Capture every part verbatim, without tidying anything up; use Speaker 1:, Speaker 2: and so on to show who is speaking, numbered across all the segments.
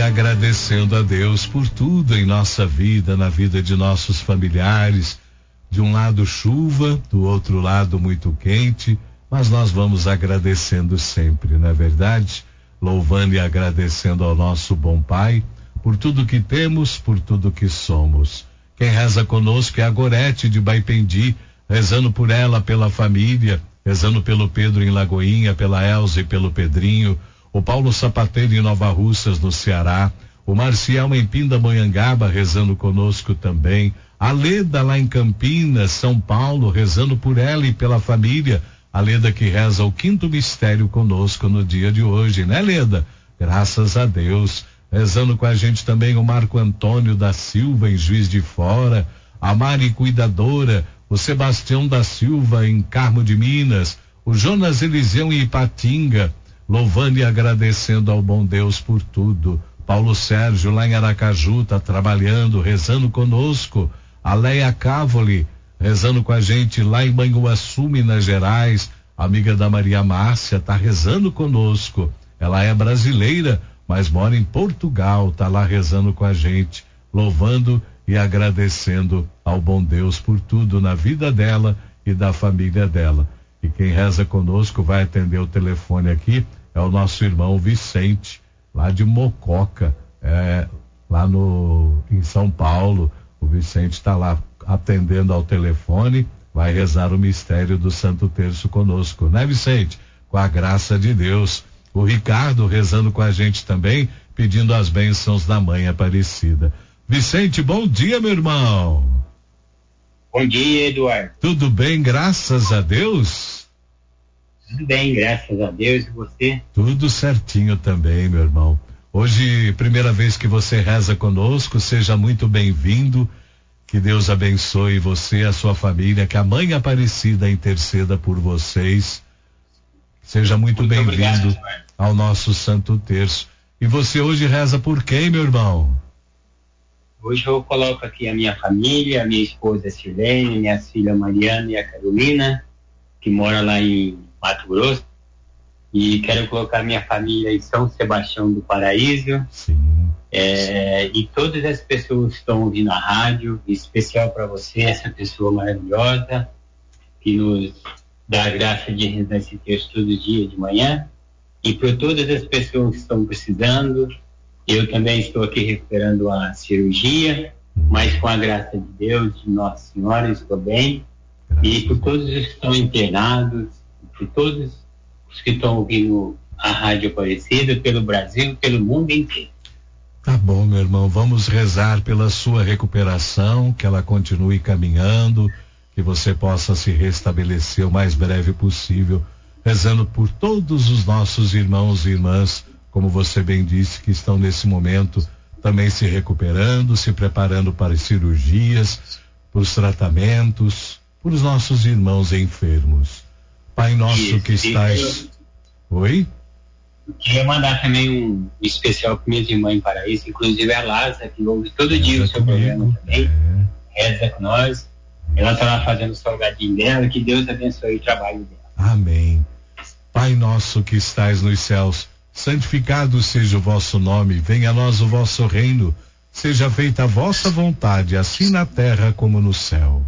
Speaker 1: agradecendo a Deus por tudo em nossa vida, na vida de nossos familiares. De um lado chuva, do outro lado muito quente, mas nós vamos agradecendo sempre, não é verdade? Louvando e agradecendo ao nosso bom Pai por tudo que temos, por tudo que somos. Quem reza conosco é a Gorete de Baipendi, rezando por ela, pela família, rezando pelo Pedro em Lagoinha, pela Elza e pelo Pedrinho, o Paulo Sapateiro em Nova Russas, no Ceará, o Marcial em Pindamonhangaba rezando conosco também, a Leda lá em Campinas, São Paulo, rezando por ela e pela família, a Leda que reza o quinto mistério conosco no dia de hoje, né, Leda? Graças a Deus. Rezando com a gente também o Marco Antônio da Silva em Juiz de Fora, a Mari Cuidadora, o Sebastião da Silva em Carmo de Minas, o Jonas Eliseu em Ipatinga, louvando e agradecendo ao bom Deus por tudo. Paulo Sérgio lá em Aracaju tá trabalhando, rezando conosco. A Leia Cavoli rezando com a gente lá em Manhuaçu, Minas Gerais. A amiga da Maria Márcia tá rezando conosco. Ela é brasileira, mas mora em Portugal, tá lá rezando com a gente, louvando e agradecendo ao bom Deus por tudo na vida dela e da família dela. E quem reza conosco vai atender o telefone aqui é o nosso irmão Vicente, lá de Mococa, é, lá no em São Paulo. O Vicente está lá atendendo ao telefone, vai rezar o mistério do Santo Terço conosco, né, Vicente? Com a graça de Deus. O Ricardo rezando com a gente também, pedindo as bênçãos da Mãe Aparecida. Vicente, bom dia, meu irmão.
Speaker 2: Bom dia, Eduardo.
Speaker 1: Tudo bem, graças a Deus?
Speaker 2: Tudo bem, graças a Deus. E você?
Speaker 1: Tudo certinho também, meu irmão. Hoje, primeira vez que você reza conosco, seja muito bem-vindo. Que Deus abençoe você e a sua família, que a Mãe Aparecida interceda por vocês. Seja muito, muito bem-vindo ao nosso Santo Terço. E você hoje reza por quem, meu irmão?
Speaker 2: Hoje eu coloco aqui a minha família, a minha esposa Silene, minha filha Mariana e a Carolina, que mora lá em Mato Grosso. E quero colocar minha família em São Sebastião do Paraíso.
Speaker 1: Sim.
Speaker 2: É, e todas as pessoas que estão ouvindo a rádio, em especial para você, essa pessoa maravilhosa, que nos dá a graça de rezar esse texto todo dia de manhã. E para todas as pessoas que estão precisando, eu também estou aqui recuperando a cirurgia, mas com a graça de Deus, de Nossa Senhora, estou bem. E por todos os que estão internados, por todos os que estão ouvindo a Rádio Aparecida, pelo Brasil, pelo mundo inteiro.
Speaker 1: Tá bom, meu irmão, vamos rezar pela sua recuperação, que ela continue caminhando, que você possa se restabelecer o mais breve possível, rezando por todos os nossos irmãos e irmãs, como você bem disse, que estão nesse momento também se recuperando, se preparando para as cirurgias, para os tratamentos, por os nossos irmãos enfermos. Pai nosso
Speaker 2: Isso,
Speaker 1: que estás...
Speaker 2: isso.
Speaker 1: Oi?
Speaker 2: Queria mandar também um especial para minhas irmãs em Paraíso, inclusive a Lázara, que ouve todo
Speaker 1: Reza
Speaker 2: dia o seu
Speaker 1: comigo,
Speaker 2: programa também,
Speaker 1: é.
Speaker 2: reza com nós. Ela está lá fazendo o salgadinho dela, que Deus abençoe o trabalho dela.
Speaker 1: Amém. Pai nosso que estais nos céus, santificado seja o vosso nome, venha a nós o vosso reino, seja feita a vossa vontade, assim na terra como no céu.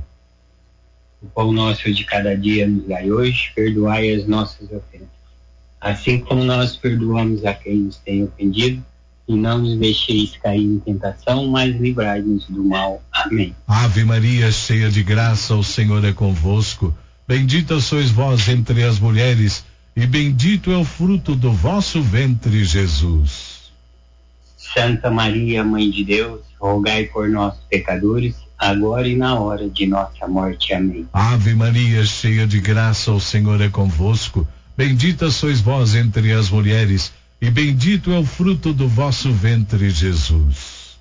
Speaker 2: O pão nosso de cada dia nos dai hoje, perdoai as nossas ofensas, assim como nós perdoamos a quem nos tem ofendido, e não nos deixeis cair em tentação, mas livrai-nos do mal. Amém.
Speaker 1: Ave Maria, cheia de graça, o Senhor é convosco, bendita sois vós entre as mulheres, e bendito é o fruto do vosso ventre, Jesus.
Speaker 2: Santa Maria, Mãe de Deus, rogai por nós, pecadores, agora e na hora de nossa morte. Amém.
Speaker 1: Ave Maria, cheia de graça, o Senhor é convosco, bendita sois vós entre as mulheres, e bendito é o fruto do vosso ventre, Jesus.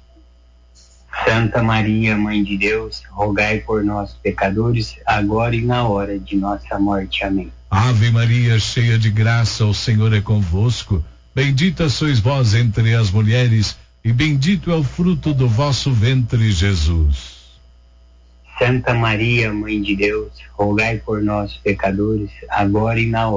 Speaker 2: Santa Maria, Mãe de Deus, rogai por nós, pecadores, agora e na hora de nossa morte. Amém.
Speaker 1: Ave Maria, cheia de graça, o Senhor é convosco, bendita sois vós entre as mulheres, e bendito é o fruto do vosso ventre, Jesus.
Speaker 2: Santa Maria, Mãe de Deus, rogai por nós, pecadores, agora e na hora